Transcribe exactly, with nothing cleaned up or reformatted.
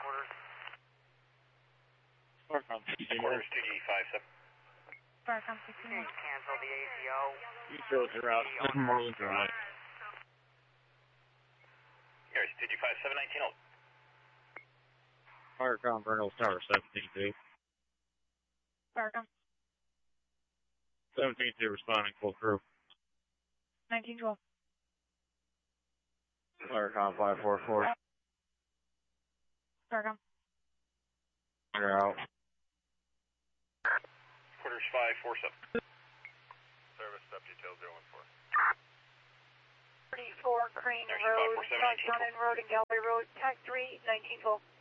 Starcom sixteen. Quarters two G five seven. Starcom sixteen. Cancel the A C O. You chose the route. Seven Marlin Drive. Here's two G five seven nineteen hold. Starcom Reynolds Tower seventeen two. Starcom. seventeen two responding, full crew. nineteen twelve. Starcom five four four. Starcom. You're out. Quarters five four seven. Service up detail zero one four. thirty-four Crane There's Road, five four seven, South Vernon Road and Galway Road, Tac three, nineteen twelve.